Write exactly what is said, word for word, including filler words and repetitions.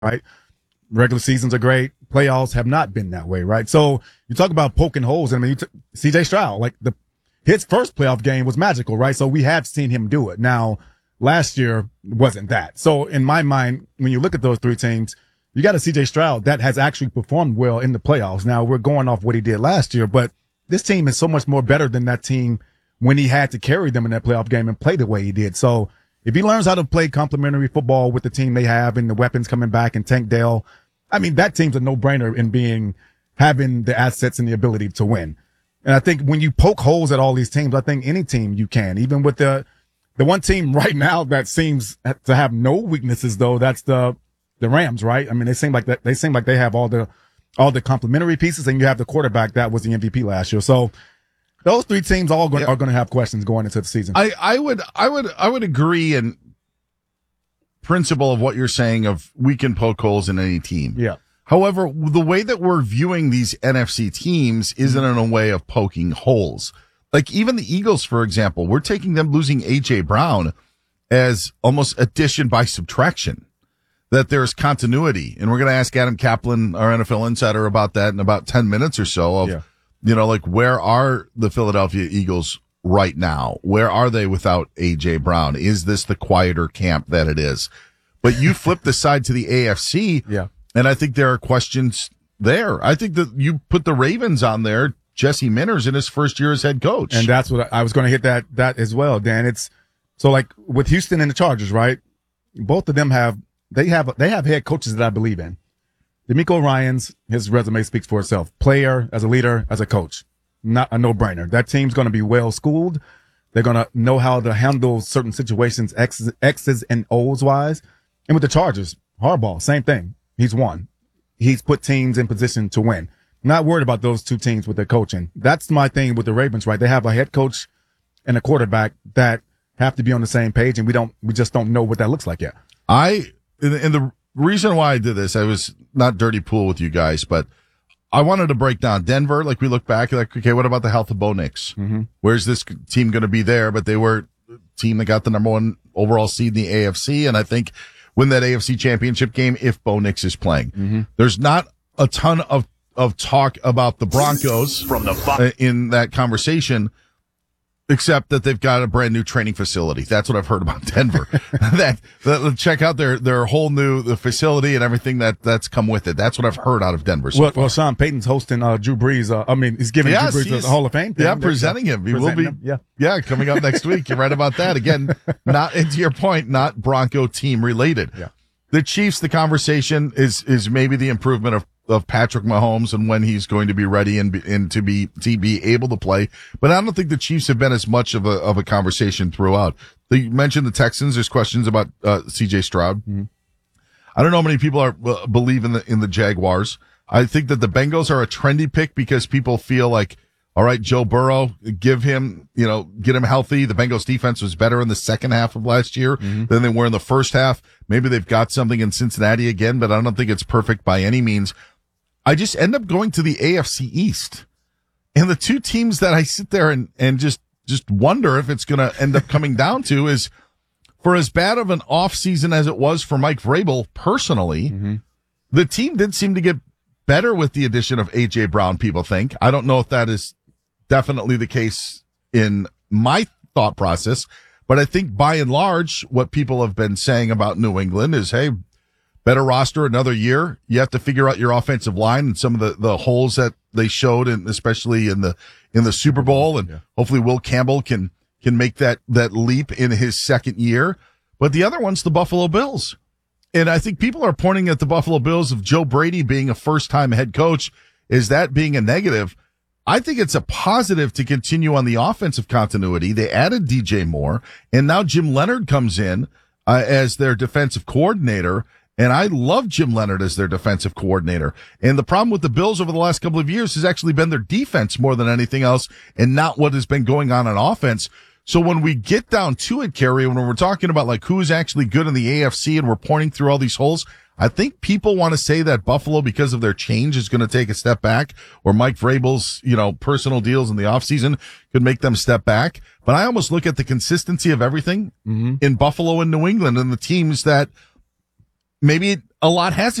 right? Regular seasons are great. Playoffs have not been that way, right? So you talk about poking holes. I mean, you t- C J Stroud, like the his first playoff game was magical, right? So we have seen him do it. Now, last year wasn't that. So in my mind, when you look at those three teams, you got a C J Stroud that has actually performed well in the playoffs. Now we're going off what he did last year, but this team is so much more better than that team when he had to carry them in that playoff game and play the way he did. So if he learns how to play complementary football with the team they have and the weapons coming back and Tank Dell, I mean, that team's a no-brainer in being, having the assets and the ability to win. And I think when you poke holes at all these teams, I think any team you can, even with the, the one team right now that seems to have no weaknesses though, that's the, the Rams, right? I mean, they seem like that, they seem like they have all the, all the complementary pieces, and you have the quarterback that was the M V P last year. So those three teams all going, yeah. are going to have questions going into the season. I, I would, I would, I would agree in principle of what you're saying of we can poke holes in any team. Yeah. However, the way that we're viewing these N F C teams isn't in a way of poking holes. Like even the Eagles, for example, we're taking them losing A J Brown as almost addition by subtraction, that there's continuity. And we're going to ask Adam Kaplan, our N F L insider, about that in about ten minutes or so of, yeah. you know, like where are the Philadelphia Eagles right now? Where are they without A J Brown? Is this the quieter camp that it is? But you flip the side to the A F C. Yeah. And I think there are questions there. I think that you put the Ravens on there, Jesse Minner's in his first year as head coach. And that's what I, I was going to hit that, that as well, Dan. It's so like with Houston and the Chargers, right? Both of them have, they have, they have head coaches that I believe in. DeMeco Ryans, his resume speaks for itself. Player, as a leader, as a coach. Not a no-brainer. That team's going to be well schooled. They're going to know how to handle certain situations, X's, X's and O's wise. And with the Chargers, Harbaugh, same thing. He's won. He's put teams in position to win. Not worried about those two teams with their coaching. That's my thing with the Ravens, right? They have a head coach and a quarterback that have to be on the same page, and we don't, we just don't know what that looks like yet. I, and the reason why I did this, I was not dirty pool with you guys, but I wanted to break down Denver. Like we look back, like, okay, what about the health of Bo Nix? Mm-hmm. Where's this team going to be there? But they were a team that got the number one overall seed in the A F C. And I think win that A F C championship game if Bo Nix is playing. Mm-hmm. There's not a ton of, of talk about the Broncos from the bo- in that conversation, except that they've got a brand new training facility. That's what I've heard about Denver. that, that check out their their whole new the facility and everything that that's come with it. That's what I've heard out of Denver. So well, far. well, Sean Payton's hosting uh, Drew Brees. Uh, I mean, he's giving Yes, Drew Brees he's- the Hall of Fame. Yeah, thing. presenting him. He will Presenting be. him, yeah. Yeah, coming up next week. You're right about that. Again, not, and to your point, not Bronco team related. Yeah. The Chiefs, the conversation is, is maybe the improvement of, of Patrick Mahomes and when he's going to be ready and, be, and to be, to be able to play. But I don't think the Chiefs have been as much of a, of a conversation throughout. They mentioned the Texans. There's questions about, uh, C J Stroud. Mm-hmm. I don't know how many people are, uh, believe in the, in the Jaguars. I think that the Bengals are a trendy pick because people feel like, all right, Joe Burrow, give him, you know, get him healthy. The Bengals defense was better in the second half of last year mm-hmm. than they were in the first half. Maybe they've got something in Cincinnati again, but I don't think it's perfect by any means. I just end up going to the A F C East. And the two teams that I sit there and, and just, just wonder if it's going to end up coming down to is for as bad of an off season as it was for Mike Vrabel personally, mm-hmm. the team did seem to get better with the addition of A J Brown, people think. I don't know if that is definitely the case in my thought process, but I think by and large, what people have been saying about New England is, hey, better roster another year. You have to figure out your offensive line and some of the, the holes that they showed, and especially in the, in the Super Bowl. And yeah. hopefully Will Campbell can, can make that, that leap in his second year. But the other one's the Buffalo Bills. And I think people are pointing at the Buffalo Bills of Joe Brady being a first time head coach. Is that being a negative? I think it's a positive to continue on the offensive continuity. They added D J Moore, and now Jim Leonard comes in uh, as their defensive coordinator. And I love Jim Leonard as their defensive coordinator. And the problem with the Bills over the last couple of years has actually been their defense more than anything else, and not what has been going on in offense. So when we get down to it, Kerry, when we're talking about like who's actually good in the A F C and we're pointing through all these holes, I think people want to say that Buffalo, because of their change, is going to take a step back, or Mike Vrabel's, you know, personal deals in the offseason could make them step back. But I almost look at the consistency of everything mm-hmm. in Buffalo and New England and the teams that maybe a lot has